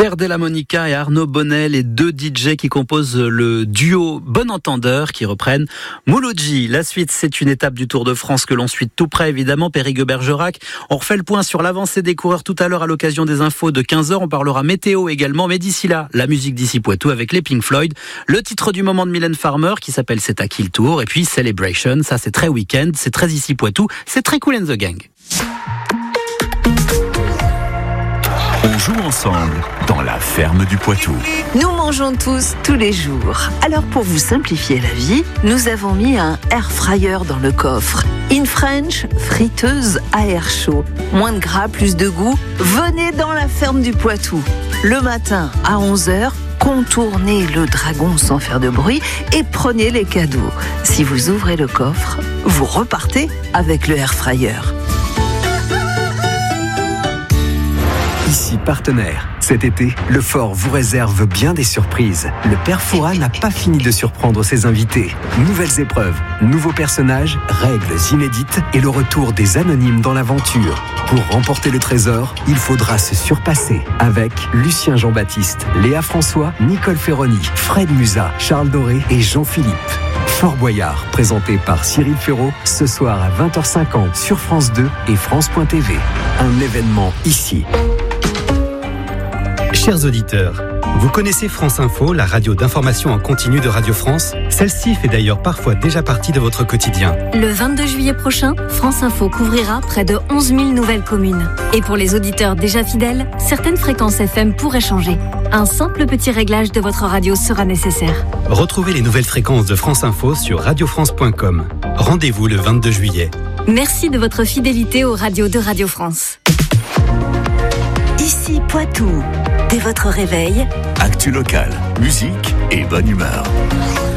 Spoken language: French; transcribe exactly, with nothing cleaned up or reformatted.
Pierre Della Monica et Arnaud Bonnet, les deux D J qui composent le duo Bon Entendeur, qui reprennent Mouloudji. La suite, c'est une étape du Tour de France que l'on suit de tout près, évidemment, Périgueux-Bergerac. On refait le point sur l'avancée des coureurs tout à l'heure à l'occasion des infos de quinze heures. On parlera météo également, mais d'ici là, la musique d'ici Poitou avec les Pink Floyd. Le titre du moment de Mylène Farmer qui s'appelle C'est à qui le tour, et puis Celebration, ça c'est très week-end, c'est très ici Poitou, c'est très Kool and the Gang. On joue ensemble dans la ferme du Poitou. Nous mangeons tous, tous les jours. Alors pour vous simplifier la vie, nous avons mis un air fryer dans le coffre. In French, friteuse à air chaud. Moins de gras, plus de goût. Venez dans la ferme du Poitou. Le matin à onze heures, contournez le dragon sans faire de bruit et prenez les cadeaux. Si vous ouvrez le coffre, vous repartez avec le air fryer. Ici partenaire. Cet été, le Fort vous réserve bien des surprises. Le Père Fouras n'a pas fini de surprendre ses invités. Nouvelles épreuves, nouveaux personnages, règles inédites et le retour des anonymes dans l'aventure. Pour remporter le trésor, il faudra se surpasser avec Lucien Jean-Baptiste, Léa François, Nicole Ferroni, Fred Musa, Charles Doré et Jean-Philippe. Fort Boyard, présenté par Cyril Ferraud, ce soir à vingt heures cinquante sur France deux et France point T V. Un événement ici. Chers auditeurs, vous connaissez France Info, la radio d'information en continu de Radio France? Celle-ci fait d'ailleurs parfois déjà partie de votre quotidien. Le vingt-deux juillet prochain, France Info couvrira près de onze mille nouvelles communes. Et pour les auditeurs déjà fidèles, certaines fréquences F M pourraient changer. Un simple petit réglage de votre radio sera nécessaire. Retrouvez les nouvelles fréquences de France Info sur radio france point com. Rendez-vous le vingt-deux juillet. Merci de votre fidélité aux radios de Radio France. Ici Poitou. Dès votre réveil, Actu local, musique et bonne humeur.